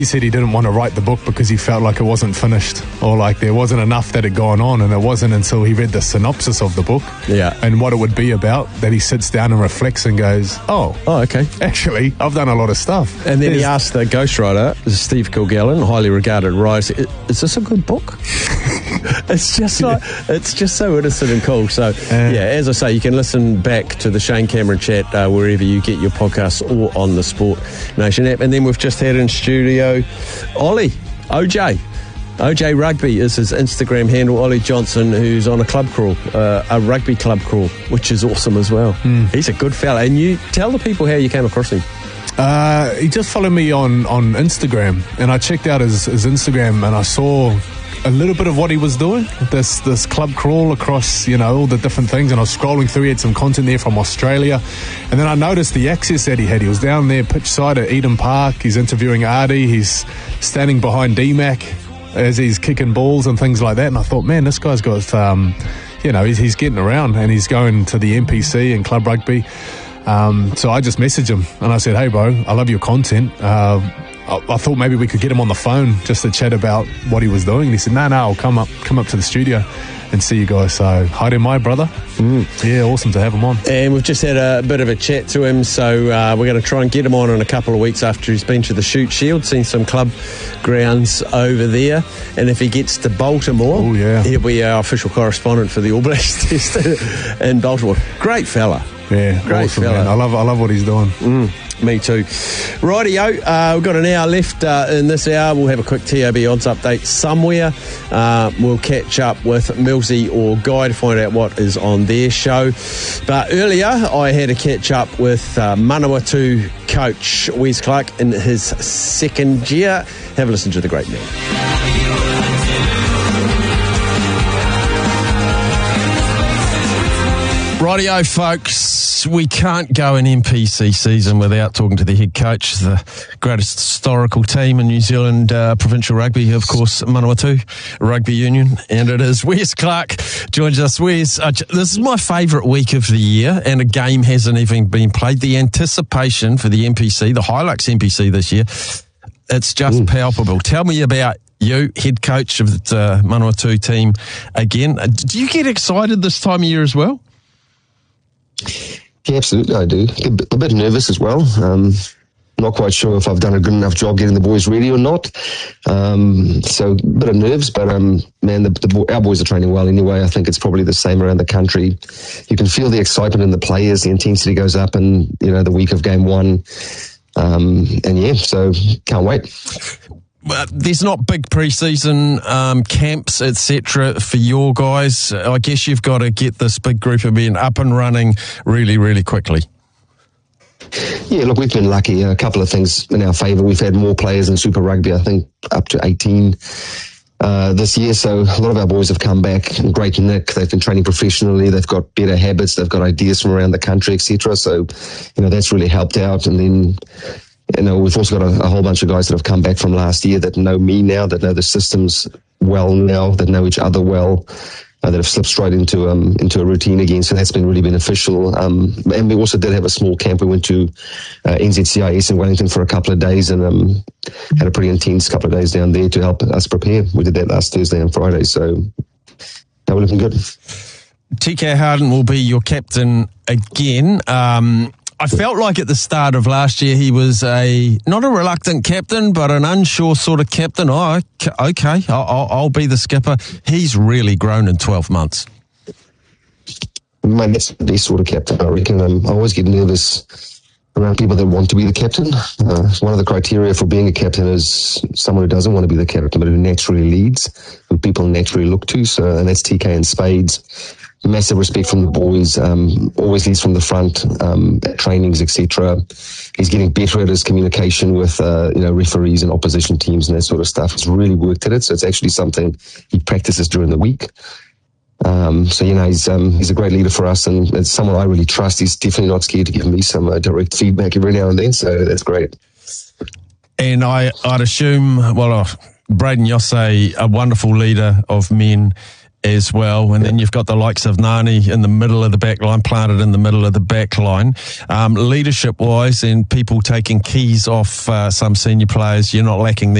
He said he didn't want to write the book because he felt like it wasn't finished, or like there wasn't enough that had gone on, and it wasn't until he read the synopsis of the book and what it would be about that he sits down and reflects and goes, oh, okay, actually, I've done a lot of stuff. And then he asked the ghostwriter, Steve Kilgallen, highly regarded writer, is this a good book? It's just so innocent and cool. So, as I say, you can listen back to the Shane Cameron chat wherever you get your podcasts or on the Sport Nation app. And then we've just had in studio Ollie, OJ Rugby is his Instagram handle. Ollie Johnson, who's on a club crawl, a rugby club crawl, which is awesome as well. He's a good fella. And you tell the people how you came across him. He just followed me on Instagram, and I checked out his Instagram, and I saw a little bit of what he was doing, this club crawl across, all the different things, and I was scrolling through. He had some content there from Australia, and then I noticed the access that he had. He was down there pitch side at Eden Park. He's interviewing Artie. He's standing behind DMAC as he's kicking balls and things like that, and I thought, man, this guy's got he's getting around, and he's going to the NPC and club rugby. So I just messaged him and I said, hey bro, I love your content. I thought maybe we could get him on the phone just to chat about what he was doing. And he said, no, I'll come up to the studio and see you guys. So hi to my brother. Yeah, awesome to have him on. And we've just had a bit of a chat to him, so we're going to try and get him on in a couple of weeks after he's been to the Shute Shield, seen some club grounds over there. And if he gets to Baltimore, he'll be our official correspondent for the All Blacks test in Baltimore. Great fella. Yeah, great awesome, fella. Man. I love what he's doing. Me too. Rightio, we've got an hour left in this hour. We'll have a quick TAB odds update somewhere. We'll catch up with Millsy or Guy to find out what is on their show. But earlier, I had a catch up with Manawatu coach Wes Clark in his second year. Have a listen to the great man. Rightio, folks, we can't go an NPC season without talking to the head coach, the greatest historical team in New Zealand provincial rugby, of course, Manawatu Rugby Union, and it is Wes Clark joins us. Wes, this is my favourite week of the year, and a game hasn't even been played. The anticipation for the NPC, the Hilux NPC this year, it's just palpable. Tell me about you, head coach of the Manawatu team again. Do you get excited this time of year as well? Yeah, absolutely, I do. A bit nervous as well. Not quite sure if I've done a good enough job getting the boys ready or not. So a bit of nerves, but man, our boys are training well anyway. I think it's probably the same around the country. You can feel the excitement in the players. The intensity goes up in the week of game one. So can't wait. Well, there's not big pre-season camps, etc. for your guys. I guess you've got to get this big group of men up and running really, really quickly. Yeah, look, we've been lucky. A couple of things in our favour. We've had more players in Super Rugby, I think up to 18 this year. So a lot of our boys have come back in great nick. They've been training professionally. They've got better habits. They've got ideas from around the country, etc. So, that's really helped out. And then we've also got a whole bunch of guys that have come back from last year that know me now, that know the systems well now, that know each other well, that have slipped straight into a routine again. So that's been really beneficial. And we also did have a small camp. We went to NZCIS in Wellington for a couple of days and had a pretty intense couple of days down there to help us prepare. We did that last Thursday and Friday. So we're looking good. TK Harden will be your captain again. I felt like at the start of last year he was not a reluctant captain, but an unsure sort of captain. Oh, okay, I'll be the skipper. He's really grown in 12 months. Man, that's the best sort of captain, I reckon. I always get nervous around people that want to be the captain. One of the criteria for being a captain is someone who doesn't want to be the captain, but who naturally leads, who people naturally look to. So, and that's TK in spades. Massive respect from the boys, always leads from the front, at trainings, etc. He's getting better at his communication with, referees and opposition teams and that sort of stuff. He's really worked at it. So it's actually something he practices during the week. He's a great leader for us, and it's someone I really trust. He's definitely not scared to give me some direct feedback every now and then. So that's great. And I'd assume, Braden Yosse, a wonderful leader of men as well. And then you've got the likes of Nani in the middle of the back line, planted in the middle of the back line. Leadership-wise and people taking keys off some senior players, you're not lacking there.